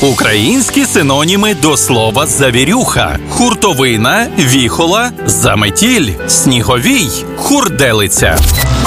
Українські синоніми до слова завірюха: хуртовина, віхола, заметіль, сніговій, хурделиця.